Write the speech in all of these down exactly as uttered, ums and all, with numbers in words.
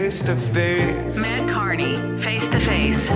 face to face. Matt Carney, Face to Face.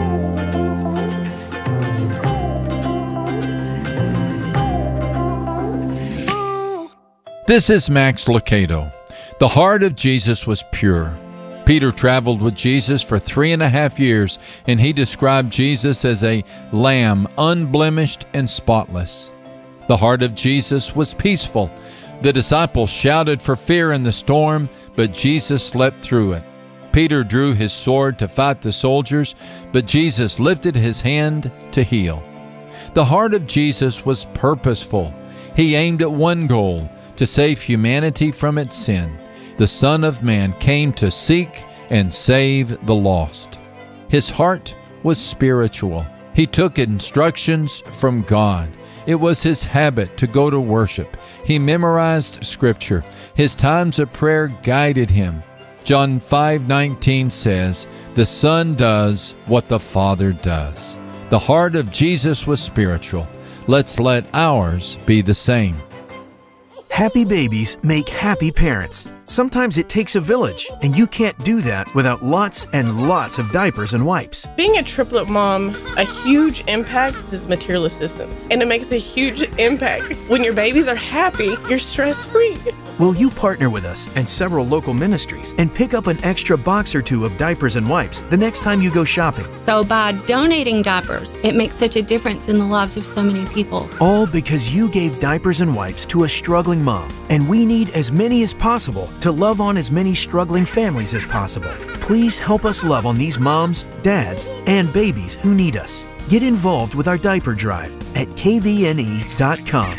This is Max Lucado. The heart of Jesus was pure. Peter traveled with Jesus for three and a half years, and he described Jesus as a lamb unblemished and spotless. The heart of Jesus was peaceful. The disciples shouted for fear in the storm, but Jesus slept through it. Peter drew his sword to fight the soldiers, but Jesus lifted his hand to heal. The heart of Jesus was purposeful. He aimed at one goal, to save humanity from its sin. The Son of Man came to seek and save the lost. His heart was spiritual. He took instructions from God. It was his habit to go to worship. He memorized Scripture. His times of prayer guided him. John five nineteen says, "The Son does what the Father does." The heart of Jesus was spiritual. Let's let ours be the same. Happy babies make happy parents. Sometimes it takes a village, and you can't do that without lots and lots of diapers and wipes. Being a triplet mom, a huge impact is material assistance, and it makes a huge impact. When your babies are happy, you're stress-free. Will you partner with us and several local ministries and pick up an extra box or two of diapers and wipes the next time you go shopping? So by donating diapers, it makes such a difference in the lives of so many people. All because you gave diapers and wipes to a struggling mom, and we need as many as possible to love on as many struggling families as possible. Please help us love on these moms, dads, and babies who need us. Get involved with our diaper drive at K V N E dot com.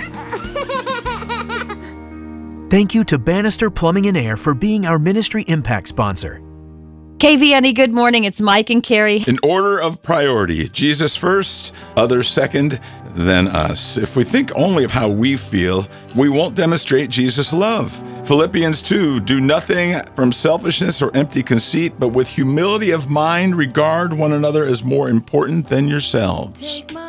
Thank you to Bannister Plumbing and Air for being our Ministry Impact sponsor. K V N E, good morning. It's Mike and Carrie. In order of priority, Jesus first, others second, then us. If we think only of how we feel, we won't demonstrate Jesus' love. Philippians two, do nothing from selfishness or empty conceit, but with humility of mind regard one another as more important than yourselves.